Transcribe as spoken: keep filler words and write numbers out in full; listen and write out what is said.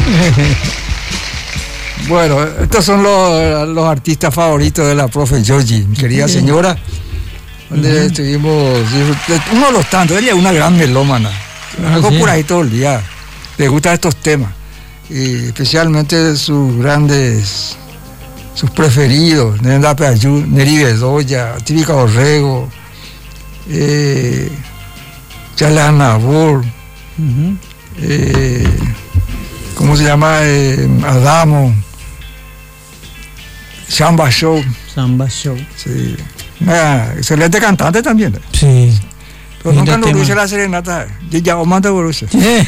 Bueno, estos son los, los artistas favoritos de la profe Georgie, mi querida señora, donde uh-huh. estuvimos, uno de los tantos, ella es una gran melómana, algo uh-huh. por ahí todo el día, le gustan estos temas, y especialmente sus grandes, sus preferidos, Nenda Peayú, Neri Bedoya, Típica Orrego, eh, Chala Nabor, uh-huh. eh, ¿cómo se llama? Eh, Adamo, Samba Show. Samba Show. Sí. Una excelente cantante también. Sí. Pero nunca nos dice la serenata. Ya o manda Borussia.